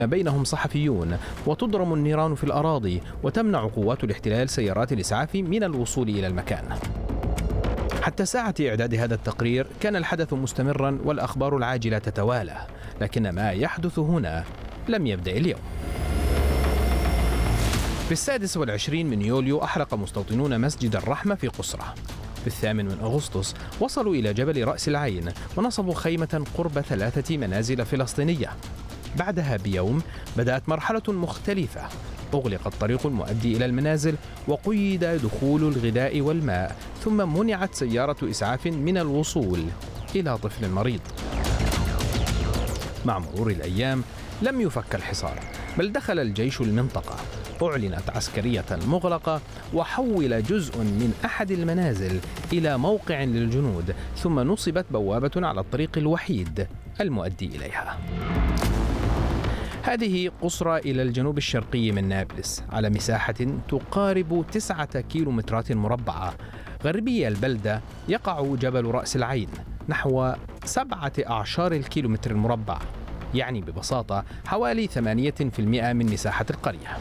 بينهم صحفيون، وتضرم النيران في الأراضي، وتمنع قوات الاحتلال سيارات الإسعاف من الوصول إلى المكان. حتى ساعة إعداد هذا التقرير كان الحدث مستمرا والأخبار العاجلة تتوالى، لكن ما يحدث هنا لم يبدأ اليوم. في 26 من يوليو أحرق مستوطنون مسجد الرحمة في قصرة. في 8 من أغسطس وصلوا إلى جبل رأس العين ونصبوا خيمة قرب 3 منازل فلسطينية. بعدها بيوم بدأت مرحلة مختلفة، أغلق الطريق المؤدي إلى المنازل وقيد دخول الغذاء والماء، ثم منعت سيارة إسعاف من الوصول إلى طفل مريض. مع مرور الأيام لم يفك الحصار، بل دخل الجيش المنطقة، أعلنت عسكرية مغلقة، وحول جزء من أحد المنازل إلى موقع للجنود، ثم نصبت بوابة على الطريق الوحيد المؤدي إليها. هذه قصرى إلى الجنوب الشرقي من نابلس، على مساحة تقارب 9 كيلومترات مربعة. غربي البلدة يقع جبل رأس العين نحو 17 الكيلومتر المربع، يعني ببساطة حوالي 8% من مساحة القرية.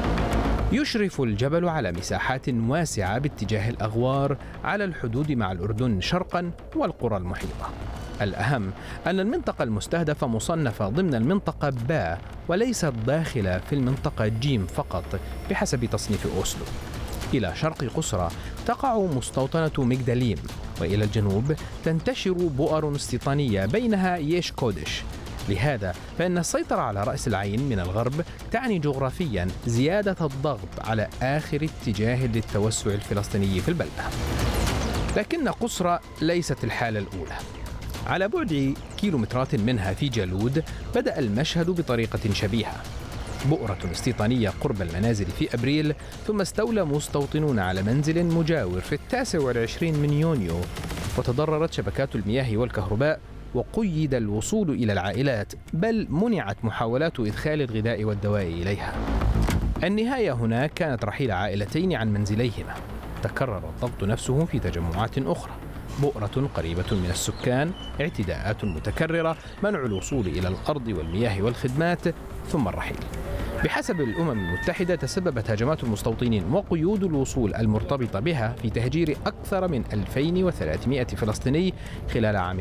يشرف الجبل على مساحات واسعة باتجاه الأغوار على الحدود مع الأردن شرقا والقرى المحيطة. الأهم أن المنطقة المستهدفة مصنفة ضمن المنطقة باء، وليست داخلة في المنطقة جيم فقط بحسب تصنيف أوسلو. إلى شرق قصرى تقع مستوطنة مجدليم، وإلى الجنوب تنتشر بؤر استيطانية بينها ييش كودش. لهذا فإن السيطرة على رأس العين من الغرب تعني جغرافيا زيادة الضغط على آخر اتجاه للتوسع الفلسطيني في البلدة. لكن قصرى ليست الحالة الأولى. على بعد كيلومترات منها في جالود بدأ المشهد بطريقة شبيهة. بؤرة استيطانية قرب المنازل في أبريل، ثم استولى مستوطنون على منزل مجاور في 29 من يونيو، وتضررت شبكات المياه والكهرباء، وقيد الوصول إلى العائلات، بل منعت محاولات إدخال الغذاء والدواء إليها. النهاية هنا كانت رحيل عائلتين عن منزليهما. تكرر الضغط نفسه في تجمعات أخرى، بؤرة قريبة من السكان، اعتداءات متكررة، منع الوصول إلى الأرض والمياه والخدمات، ثم الرحيل. بحسب الأمم المتحدة تسببت هجمات المستوطنين وقيود الوصول المرتبطة بها في تهجير أكثر من 2300 فلسطيني خلال عام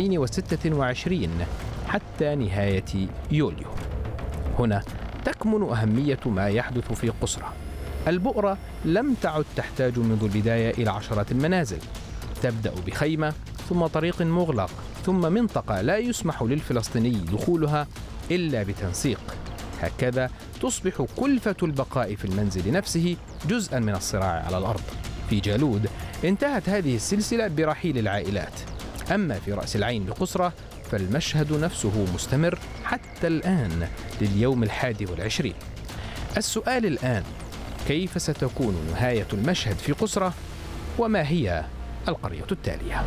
2026 حتى نهاية يوليو. هنا تكمن أهمية ما يحدث في قصرى. البؤرة لم تعد تحتاج منذ البداية إلى عشرات المنازل، تبدأ بخيمة، ثم طريق مغلق، ثم منطقة لا يسمح للفلسطيني دخولها إلا بتنسيق. هكذا تصبح كلفة البقاء في المنزل نفسه جزءا من الصراع على الأرض. في جالود انتهت هذه السلسلة برحيل العائلات. أما في رأس العين بقصرى فالمشهد نفسه مستمر حتى الآن لليوم 21. السؤال الآن: كيف ستكون نهاية المشهد في قصرى؟ وما هي القرية التالية؟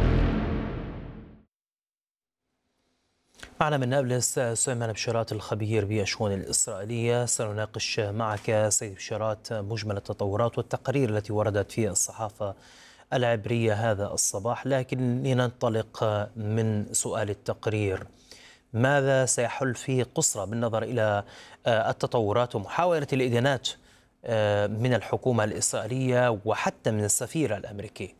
معنا من نابلس سليمان بشارات الخبير بالشؤون الإسرائيلية. سنناقش معك سيد بشارات مجمل التطورات والتقارير التي وردت في الصحافة العبرية هذا الصباح، لكن لننطلق من سؤال التقرير: ماذا سيحل فيه قصرى بالنظر إلى التطورات ومحاولة الإدانات من الحكومة الإسرائيلية وحتى من السفير الأمريكي؟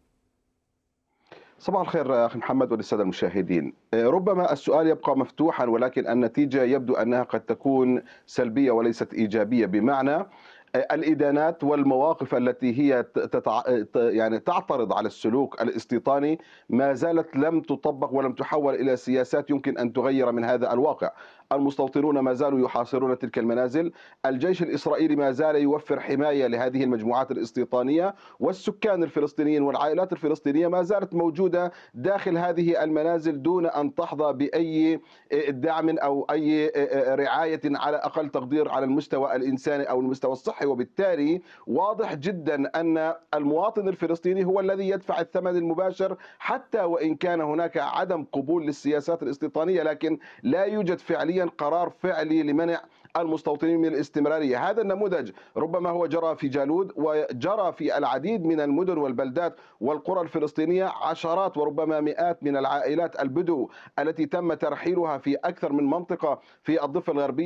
صباح الخير أخي محمد وللسادة المشاهدين. ربما السؤال يبقى مفتوحا، ولكن النتيجة يبدو أنها قد تكون سلبية وليست إيجابية، بمعنى الإدانات والمواقف التي هي يعني تعترض على السلوك الاستيطاني ما زالت لم تطبق ولم تحول إلى سياسات يمكن أن تغير من هذا الواقع. المستوطنون ما زالوا يحاصرون تلك المنازل، الجيش الإسرائيلي ما زال يوفر حماية لهذه المجموعات الاستيطانية، والسكان الفلسطينيين والعائلات الفلسطينية ما زالت موجودة داخل هذه المنازل دون أن تحظى بأي دعم أو أي رعاية على أقل تقدير على المستوى الإنساني أو المستوى الصحي. وبالتالي واضح جدا أن المواطن الفلسطيني هو الذي يدفع الثمن المباشر، حتى وإن كان هناك عدم قبول للسياسات الاستيطانية، لكن لا يوجد فعليا قرار فعلي لمنع المستوطنين من الاستمرارية. هذا النموذج ربما هو جرى في جالود وجرى في العديد من المدن والبلدات والقرى الفلسطينية. عشرات وربما مئات من العائلات البدو التي تم ترحيلها في أكثر من منطقة في الضفة الغربية